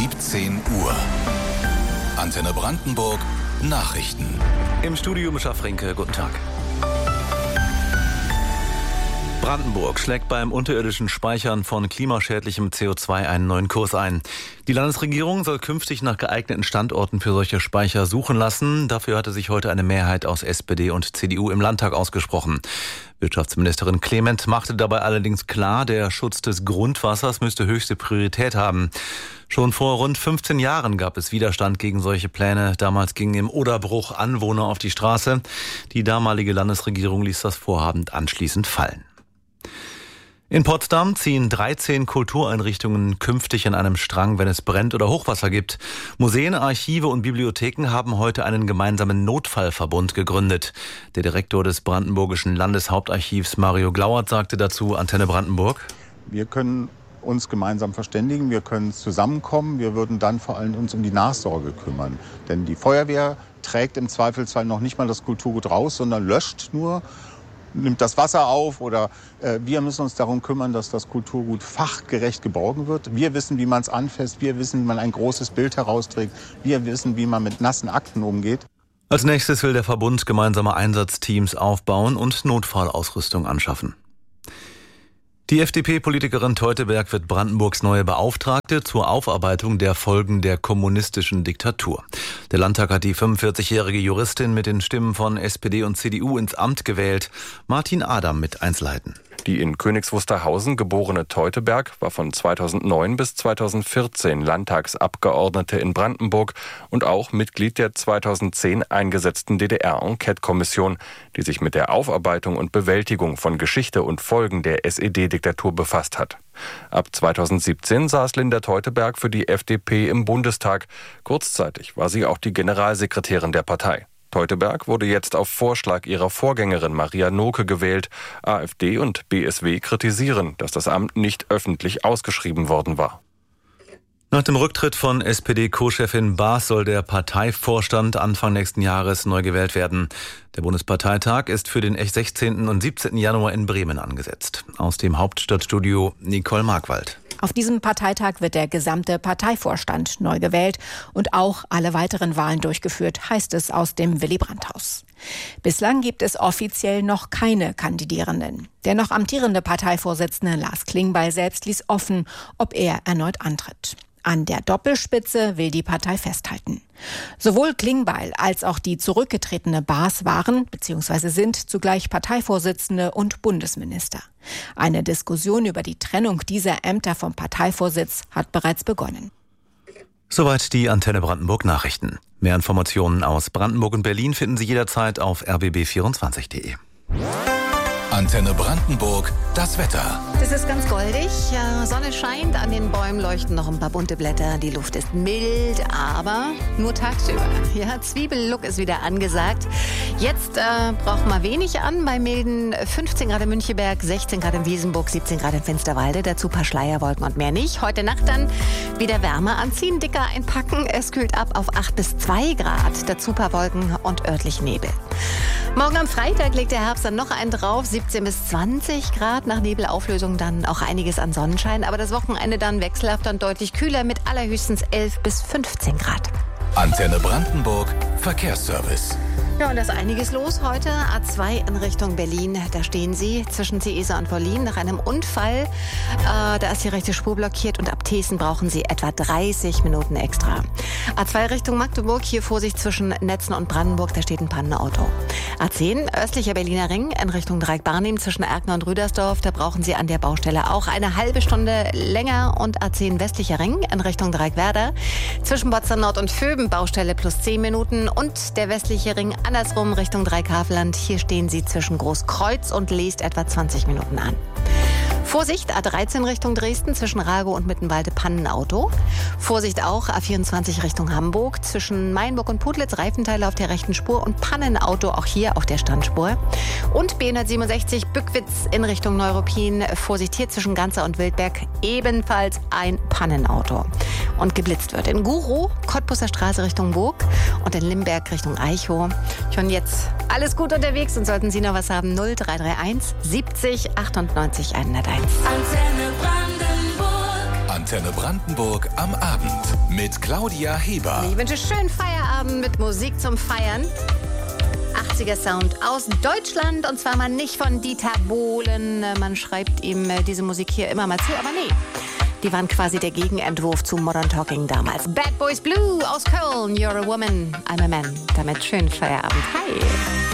17 Uhr. Antenne Brandenburg Nachrichten. Im Studio Mischa Frinke, guten Tag. Brandenburg schlägt beim unterirdischen Speichern von klimaschädlichem CO2 einen neuen Kurs ein. Die Landesregierung soll künftig nach geeigneten Standorten für solche Speicher suchen lassen. Dafür hatte sich heute eine Mehrheit aus SPD und CDU im Landtag ausgesprochen. Wirtschaftsministerin Clement machte dabei allerdings klar, der Schutz des Grundwassers müsste höchste Priorität haben. Schon vor rund 15 Jahren gab es Widerstand gegen solche Pläne. Damals gingen im Oderbruch Anwohner auf die Straße. Die damalige Landesregierung ließ das Vorhaben anschließend fallen. In Potsdam ziehen 13 Kultureinrichtungen künftig an einem Strang, wenn es brennt oder Hochwasser gibt. Museen, Archive und Bibliotheken haben heute einen gemeinsamen Notfallverbund gegründet. Der Direktor des Brandenburgischen Landeshauptarchivs, Mario Glauert, sagte dazu Antenne Brandenburg: Wir können uns gemeinsam verständigen, wir können zusammenkommen, wir würden dann vor allem uns um die Nachsorge kümmern. Denn die Feuerwehr trägt im Zweifelsfall noch nicht mal das Kulturgut raus, sondern löscht nur, nimmt das Wasser auf, oder wir müssen uns darum kümmern, dass das Kulturgut fachgerecht geborgen wird. Wir wissen, wie man es anfasst, wir wissen, wie man ein großes Bild herausträgt, wir wissen, wie man mit nassen Akten umgeht. Als nächstes will der Verbund gemeinsame Einsatzteams aufbauen und Notfallausrüstung anschaffen. Die FDP-Politikerin Teuteberg wird Brandenburgs neue Beauftragte zur Aufarbeitung der Folgen der kommunistischen Diktatur. Der Landtag hat die 45-jährige Juristin mit den Stimmen von SPD und CDU ins Amt gewählt. Martin Adam mit Einzelheiten. Die in Königs Wusterhausen geborene Teuteberg war von 2009 bis 2014 Landtagsabgeordnete in Brandenburg und auch Mitglied der 2010 eingesetzten DDR-Enquete-Kommission, die sich mit der Aufarbeitung und Bewältigung von Geschichte und Folgen der SED-Diktatur befasst hat. Ab 2017 saß Linda Teuteberg für die FDP im Bundestag. Kurzzeitig war sie auch die Generalsekretärin der Partei. Teuteberg wurde jetzt auf Vorschlag ihrer Vorgängerin Maria Noke gewählt. AfD und BSW kritisieren, dass das Amt nicht öffentlich ausgeschrieben worden war. Nach dem Rücktritt von SPD-Co-Chefin Baas soll der Parteivorstand Anfang nächsten Jahres neu gewählt werden. Der Bundesparteitag ist für den 16. und 17. Januar in Bremen angesetzt. Aus dem Hauptstadtstudio Nicole Markwald. Auf diesem Parteitag wird der gesamte Parteivorstand neu gewählt und auch alle weiteren Wahlen durchgeführt, heißt es aus dem Willy-Brandt-Haus. Bislang gibt es offiziell noch keine Kandidierenden. Der noch amtierende Parteivorsitzende Lars Klingbeil selbst ließ offen, ob er erneut antritt. An der Doppelspitze will die Partei festhalten. Sowohl Klingbeil als auch die zurückgetretene Baas waren bzw. sind zugleich Parteivorsitzende und Bundesminister. Eine Diskussion über die Trennung dieser Ämter vom Parteivorsitz hat bereits begonnen. Soweit die Antenne Brandenburg Nachrichten. Mehr Informationen aus Brandenburg und Berlin finden Sie jederzeit auf rbb24.de. Antenne Brandenburg, das Wetter. Es ist ganz goldig, Sonne scheint, an den Bäumen leuchten noch ein paar bunte Blätter, die Luft ist mild, aber nur tagsüber. Ja, Zwiebellook ist wieder angesagt. Jetzt braucht man wenig an, bei milden 15 Grad in Müncheberg, 16 Grad in Wiesenburg, 17 Grad in Finsterwalde, dazu ein paar Schleierwolken und mehr nicht. Heute Nacht dann wieder Wärme anziehen, dicker einpacken, es kühlt ab auf 8 bis 2 Grad, dazu ein paar Wolken und örtlich Nebel. Morgen am Freitag legt der Herbst dann noch einen drauf, 17 bis 20 Grad, nach Nebelauflösung dann auch einiges an Sonnenschein, aber das Wochenende dann wechselhaft und deutlich kühler mit allerhöchstens 11 bis 15 Grad. Antenne Brandenburg Verkehrsservice. Ja, und da ist einiges los heute. A2 in Richtung Berlin, da stehen Sie zwischen Ciesa und Wollin nach einem Unfall. Da ist die rechte Spur blockiert und ab Thesen brauchen Sie etwa 30 Minuten extra. A2 Richtung Magdeburg, hier Vorsicht zwischen Netzen und Brandenburg, da steht ein Pannenauto. A10 östlicher Berliner Ring in Richtung Dreieck-Barnim zwischen Erkner und Rüdersdorf, da brauchen Sie an der Baustelle auch eine halbe Stunde länger. Und A10 westlicher Ring in Richtung Dreieck-Werder zwischen Potsdam Nord und Vöben, Baustelle plus 10 Minuten. Und der westliche Ring andersrum Richtung Dreieck-Havelland. Hier stehen Sie zwischen Großkreuz und Leest etwa 20 Minuten an. Vorsicht, A13 Richtung Dresden, zwischen Rago und Mittenwalde Pannenauto. Vorsicht auch, A24 Richtung Hamburg, zwischen Mainburg und Putlitz Reifenteile auf der rechten Spur und Pannenauto auch hier auf der Standspur. Und B167 Bückwitz in Richtung Neuruppin. Vorsicht hier zwischen Ganzer und Wildberg, ebenfalls ein Pannenauto. Und geblitzt wird in Guro, Cottbuser Straße Richtung Burg und in Limberg Richtung Eichow. Schon jetzt alles gut unterwegs und sollten Sie noch was haben, 0331 70 98 101. Antenne Brandenburg. Antenne Brandenburg am Abend mit Claudia Heber. Ich wünsche schönen Feierabend mit Musik zum Feiern. 80er Sound aus Deutschland und zwar mal nicht von Dieter Bohlen. Man schreibt ihm diese Musik hier immer mal zu, aber nee. Die waren quasi der Gegenentwurf zu Modern Talking damals. Bad Boys Blue aus Köln, You're a Woman, I'm a Man. Damit schönen Feierabend. Hi.